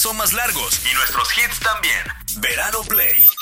son más largos y nuestros hits también. Verano Play.